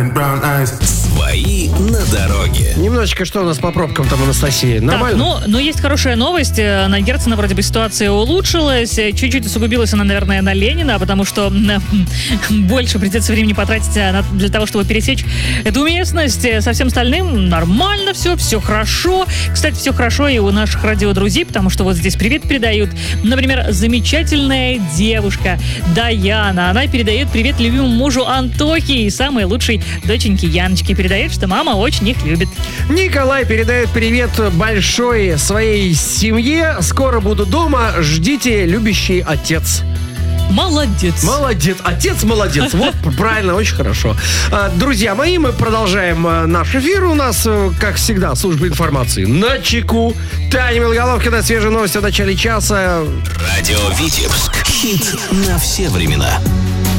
Свои на дороге. Немножечко что у нас по пробкам там, Анастасия? Нормально? Так, но есть хорошая новость. На Герцена вроде бы ситуация улучшилась. Чуть-чуть усугубилась она, наверное, на Ленина, потому что больше придется времени потратить для того, чтобы пересечь эту местность. Со всем остальным нормально все хорошо. Кстати, все хорошо и у наших радиодрузей, потому что вот здесь привет передают. Например, замечательная девушка Даяна. Она передает привет любимому мужу Антохе и самой лучшей доченьке Яночке. Передает, что мама очень их любит. Николай передает привет большой своей семье. Скоро буду дома. Ждите, любящий отец. Молодец. Молодец. Отец молодец. Вот, правильно, очень хорошо. Друзья мои, мы продолжаем наш эфир. У нас, как всегда, служба информации на чеку. Таня Милголовкина, свежие новости в начале часа. Радио Витебск. Хит на все времена.